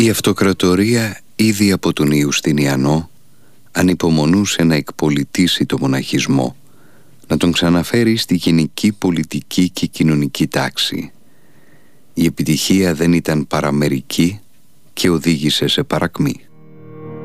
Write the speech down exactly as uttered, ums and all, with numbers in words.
Η αυτοκρατορία ήδη από τον Ιουστινιανό ανυπομονούσε να εκπολιτήσει το μοναχισμό, να τον ξαναφέρει στη γενική πολιτική και κοινωνική τάξη. Η επιτυχία δεν ήταν παραμερική και οδήγησε σε παρακμή.